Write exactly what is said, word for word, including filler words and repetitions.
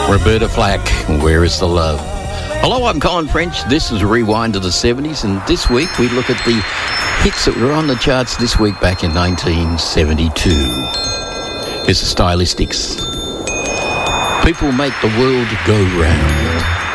Roberta Flack, Where is the Love? Hello, I'm Colin French. This is Rewind to the seventies, and this week we look at the hits that were on the charts this week back in nineteen seventy-two. Here's the Stylistics. People make the world go round.